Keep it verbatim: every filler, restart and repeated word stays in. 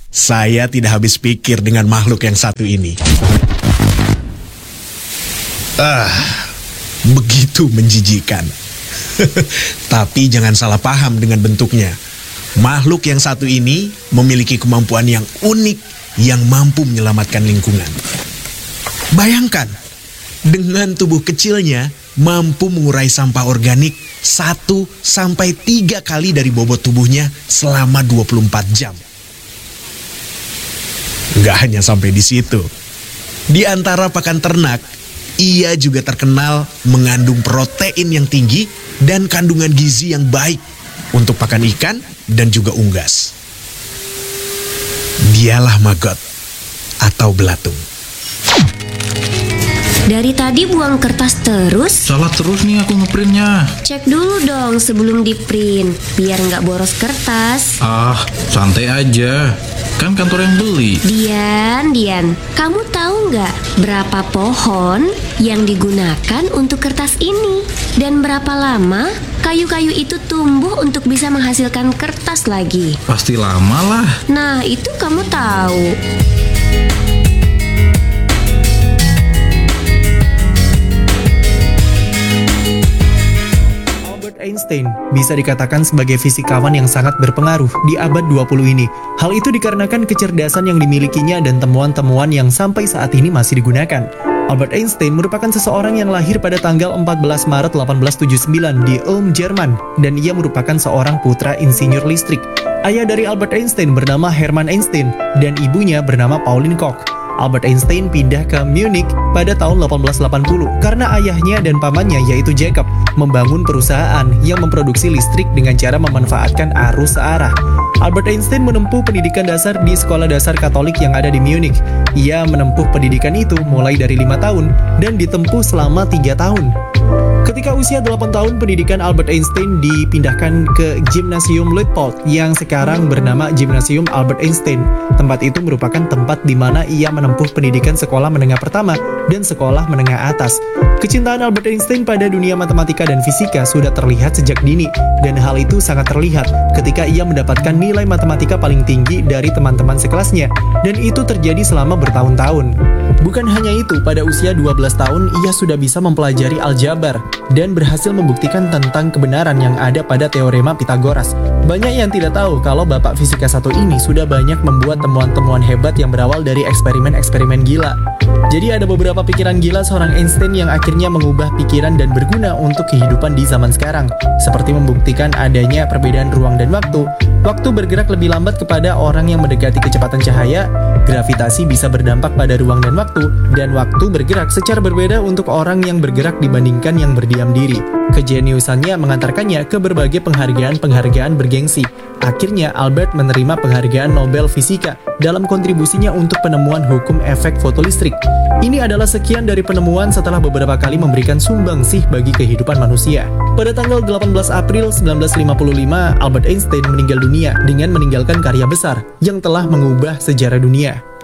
Saya tidak habis pikir dengan makhluk yang satu ini. Ah, begitu menjijikan. Tapi jangan salah paham dengan bentuknya. Makhluk yang satu ini memiliki kemampuan yang unik yang mampu menyelamatkan lingkungan. Bayangkan, dengan tubuh kecilnya mampu mengurai sampah organik satu sampai tiga kali dari bobot tubuhnya selama dua puluh empat jam. Nggak hanya sampai di situ. Di antara pakan ternak, ia juga terkenal mengandung protein yang tinggi dan kandungan gizi yang baik untuk pakan ikan dan juga unggas. Dialah maggot atau belatung. Dari tadi buang kertas terus? Salah terus nih aku ngeprintnya. Cek dulu dong sebelum di-print, biar nggak boros kertas. Ah, santai aja. Kan kantor yang beli. Dian, Dian, kamu tahu nggak berapa pohon yang digunakan untuk kertas ini? Dan berapa lama kayu-kayu itu tumbuh untuk bisa menghasilkan kertas lagi? Pasti lama lah. Nah, itu kamu tahu. Einstein bisa dikatakan sebagai fisikawan yang sangat berpengaruh di abad dua puluh ini. Hal itu dikarenakan kecerdasan yang dimilikinya dan temuan-temuan yang sampai saat ini masih digunakan. Albert Einstein merupakan seseorang yang lahir pada tanggal empat belas Maret delapan belas tujuh puluh sembilan di Ulm, Jerman, dan ia merupakan seorang putra insinyur listrik. Ayah dari Albert Einstein bernama Hermann Einstein dan ibunya bernama Pauline Koch. Albert Einstein pindah ke Munich pada tahun delapan belas delapan puluh karena ayahnya dan pamannya yaitu Jacob membangun perusahaan yang memproduksi listrik dengan cara memanfaatkan arus searah. Albert Einstein menempuh pendidikan dasar di sekolah dasar Katolik yang ada di Munich. Ia menempuh pendidikan itu mulai dari lima tahun dan ditempuh selama tiga tahun. Ketika usia delapan tahun, pendidikan Albert Einstein dipindahkan ke Gymnasium Luitpold yang sekarang bernama Gymnasium Albert Einstein. Tempat itu merupakan tempat di mana ia menempuh pendidikan sekolah menengah pertama dan sekolah menengah atas. Kecintaan Albert Einstein pada dunia matematika dan fisika sudah terlihat sejak dini, dan hal itu sangat terlihat ketika ia mendapatkan nilai matematika paling tinggi dari teman-teman sekelasnya, dan itu terjadi selama bertahun-tahun. Bukan hanya itu, pada usia dua belas tahun ia sudah bisa mempelajari aljabar dan berhasil membuktikan tentang kebenaran yang ada pada teorema Pythagoras. Banyak yang tidak tahu kalau bapak fisika satu ini sudah banyak membuat temuan-temuan hebat yang berawal dari eksperimen-eksperimen gila. Jadi ada beberapa pikiran gila seorang Einstein yang akhirnya mengubah pikiran dan berguna untuk kehidupan di zaman sekarang, seperti membuktikan adanya perbedaan ruang dan waktu, waktu bergerak lebih lambat kepada orang yang mendekati kecepatan cahaya, gravitasi bisa berdampak pada ruang dan waktu, dan waktu bergerak secara berbeda untuk orang yang bergerak dibandingkan yang berdiam diri. Kejeniusannya mengantarkannya ke berbagai penghargaan-penghargaan bergengsi. Akhirnya Albert menerima penghargaan Nobel Fisika dalam kontribusinya untuk penemuan hukum efek fotolistrik. Ini adalah sekian dari penemuan setelah beberapa kali memberikan sumbangsih bagi kehidupan manusia. Pada tanggal delapan belas April seribu sembilan ratus lima puluh lima, Albert Einstein meninggal dunia dengan meninggalkan karya besar yang telah mengubah sejarah dunia.